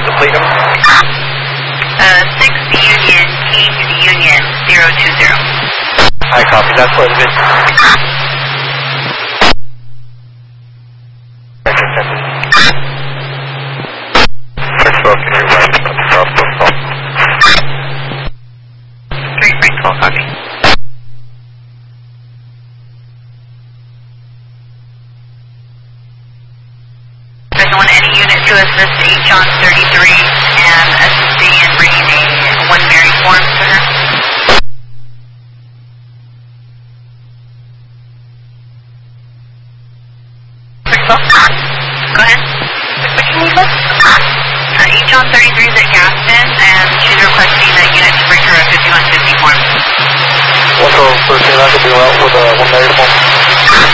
complete them. 6 Union, King Union, 020. I copy, that's what it is. First of all, can you write the crossbook call? 3 Frank 12, copy. Any unit to assist H on 33 and assisting in bringing a 1 Mary form to her. Go ahead. H on 33 is at Gaston, and she's requesting a unit to bring her a 5150 form. Also, 13, I could be out with a 1 Mary form.